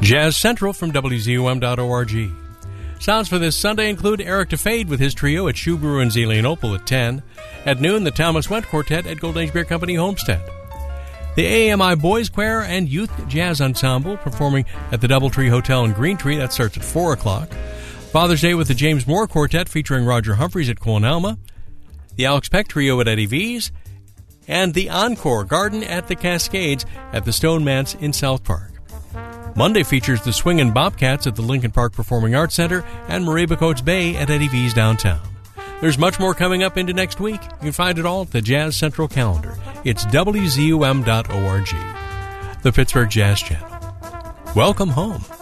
Jazz Central from WZUM.org. Sounds for this Sunday include Eric DeFade with his trio at Shoe Brew in Zelienople at 10. At noon, the Thomas Went Quartet at Golden Age Beer Company, Homestead. The AMI Boys Choir and Youth Jazz Ensemble performing at the Doubletree Hotel in Green Tree. That starts at 4 o'clock. Father's Day with the James Moore Quartet featuring Roger Humphreys at Coanelma. The Alex Peck Trio at Eddie V's. And the Encore Garden at the Cascades at the Stone Manse in South Park. Monday features the Swingin' Bobcats at the Lincoln Park Performing Arts Center and Mariba Coates Bay at Eddie V's downtown. There's much more coming up into next week. You can find it all at the Jazz Central calendar. It's WZUM.org, the Pittsburgh Jazz Channel. Welcome home.